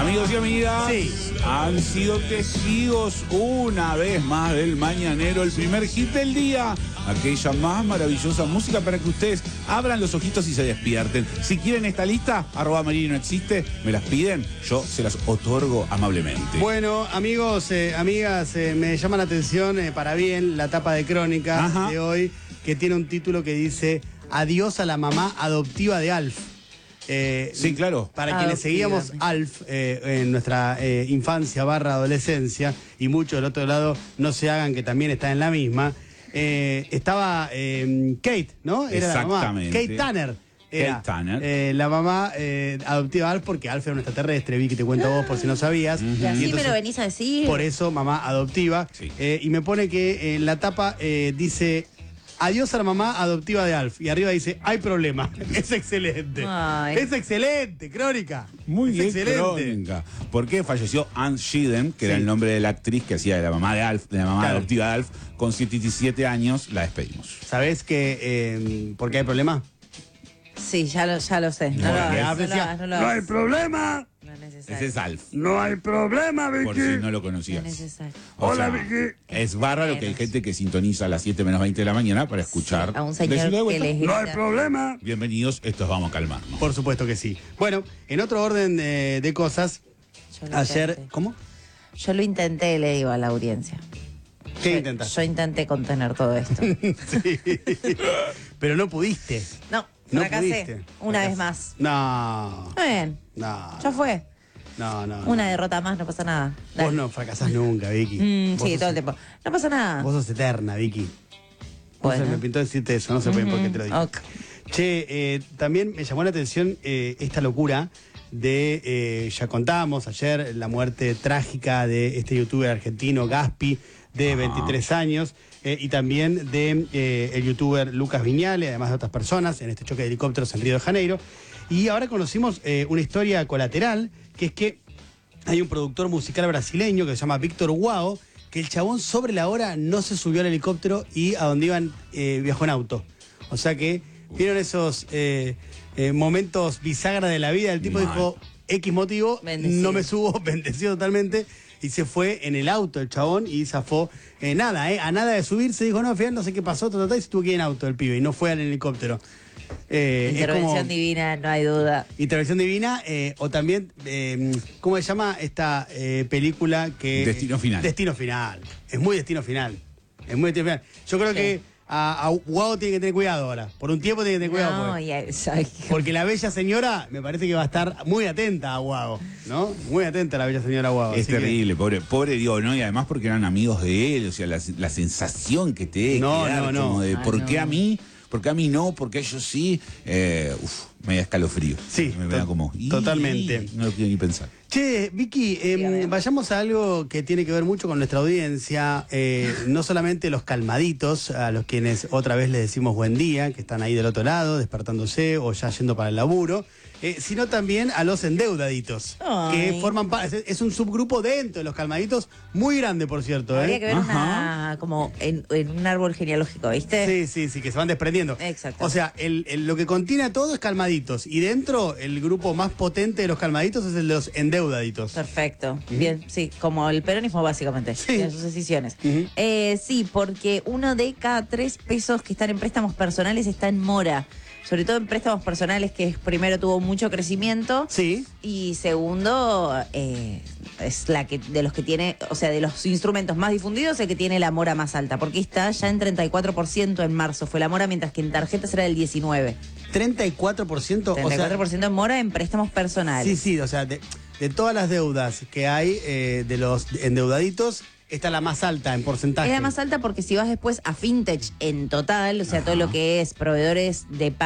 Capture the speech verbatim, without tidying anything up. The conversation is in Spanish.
Amigos y amigas, Sí. han sido testigos una vez más del Mañanero, el primer hit del día. Aquella más maravillosa música para que ustedes abran los ojitos y se despierten. Si quieren esta lista, arroba Marini no existe, me las piden, yo se las otorgo amablemente. Bueno, amigos, eh, amigas, eh, me llama la atención eh, para bien la tapa de Crónica Ajá. de hoy, que tiene un título que dice Adiós a la mamá adoptiva de Alf. Eh, Sí, claro. Para quienes seguíamos Alf eh, en nuestra eh, infancia barra adolescencia, y muchos del otro lado no se hagan que también está en la misma, eh, estaba eh, Kate, ¿no? Era la mamá. Exactamente. Kate Tanner. Era, Kate Tanner. eh, la mamá eh, adoptiva de Alf, porque Alf era un extraterrestre, vi que te cuento vos por si no sabías. Uh-huh. Y así entonces, me lo venís a decir. por eso, mamá adoptiva. Sí. Eh, y me pone que en la tapa eh, dice adiós a la mamá adoptiva de Alf. Y arriba dice, hay problema. Es excelente. Ay. Es excelente, Crónica. Muy es bien, excelente. Crónica. Porque falleció Ann Sheehan, que Sí. era el nombre de la actriz que hacía de la mamá de Alf, de la mamá Claro. adoptiva de Alf, con setenta y siete años, la despedimos. ¿Sabés que, eh, por qué hay problema? Sí, ya lo, ya lo sé. No, Porque lo hagas, Alf no lo decía, hagas, no lo no hay hagas. problema. No es Ese necesario. es Alf, No hay problema, Vicky. por si no lo No es conocías. necesario. O Hola, sea, Vicky. es bárbaro que hay gente que sintoniza a las siete menos veinte de la mañana para escuchar. A un señor Decirlo de que vuelta. les No hay grita. problema. Bienvenidos, estos vamos a calmarnos. Por supuesto que sí. Bueno, en otro orden de, de cosas, Yo lo ayer... intenté. ¿Cómo? Yo lo intenté, le digo a la audiencia. ¿Qué Yo- intentaste? Yo intenté contener todo esto. Sí. Pero no pudiste. No, No fracasé. pudiste. Una Fracasé. vez más. No. Está bien, No. ya fue. No, no. Una no. derrota más, no pasa nada. Dale. Vos no fracasás nunca, Vicky. Mm, Vos sí, sos- todo el tiempo. No pasa nada. Vos sos eterna, Vicky. Bueno. No se me pintó decirte eso, no sé por qué te lo digo. Ok. Che, eh, también me llamó la atención eh, esta locura de, eh, ya contábamos ayer, la muerte trágica de este youtuber argentino, Gaspi, de veintitrés años, eh, y también de eh, el youtuber Lucas Viñale, además de otras personas, en este choque de helicópteros en Río de Janeiro. Y ahora conocimos eh, una historia colateral, que es que hay un productor musical brasileño que se llama Víctor Guao, que el chabón sobre la hora no se subió al helicóptero y a donde iban eh, viajó en auto. O sea que, ¿vieron esos eh, eh, momentos bisagra de la vida? El tipo Mal. dijo, X motivo, Bendecido. no me subo, bendecido totalmente, y se fue en el auto el chabón y zafó. Eh, nada, eh, a nada de subirse, dijo, no, al final no sé qué pasó, ta, ta, ta, y se tuvo que ir en auto el pibe, y no fue al helicóptero. Eh, es Intervención como- divina, no hay duda. Intervención divina, eh, o también, eh, ¿cómo se llama esta eh, película que... Destino Final. Destino Final. Es muy Destino Final. Es muy Destino Final. Yo creo Sí. que a, a Guado tiene que tener cuidado ahora. Por un tiempo tiene que tener cuidado. No, porque, y eso, ay, porque la bella señora me parece que va a estar muy atenta a Guado, ¿no? Muy atenta la bella señora Guado. Es así que- terrible, pobre, pobre Dios, ¿no? Y además porque eran amigos de él, o sea, la, la sensación que te debe No, quedar no, no. como de Ah, ¿por no. qué a mí? ¿Por qué a mí no? ¿Por qué a ellos sí? Eh, uf, me da escalofrío. Sí, me to- da como... "Ih, totalmente". No lo quiero ni pensar. Che, Vicky, eh, Sí, a ver. vayamos a algo que tiene que ver mucho con nuestra audiencia. Eh, no solamente los calmaditos, a los quienes otra vez les decimos buen día, que están ahí del otro lado, despertándose o ya yendo para el laburo, eh, sino también a los endeudaditos, Ay. que forman parte. Es un subgrupo dentro de los calmaditos, muy grande, por cierto. habría ¿eh? que ver Ajá. una, como en, en un árbol genealógico, ¿viste? Sí, sí, sí, que se van desprendiendo. Exacto. O sea, el- el- lo que contiene a todo es calmaditos. Y dentro, el grupo más potente de los calmaditos es el de los endeudaditos. Perfecto. Bien, sí, como el peronismo básicamente, Sí. en sus decisiones. Ujú. Eh, sí, porque uno de cada tres pesos que están en préstamos personales está en mora. Sobre todo en préstamos personales, que es- primero tuvo mucho crecimiento. Sí. Y segundo, eh, es la que de los que tiene, o sea, de los instrumentos más difundidos, el que tiene la mora más alta. Porque está ya en treinta y cuatro por ciento en marzo, fue la mora, mientras que en tarjetas era del diecinueve. treinta y cuatro por ciento. treinta y cuatro por O ciento en mora en préstamos personales. sea, sí, sí, o sea, de, de todas las deudas que hay eh, de los endeudaditos, esta es la más alta en porcentaje. Es la más alta porque si vas después a fintech en total, o sea, todo lo que es proveedores de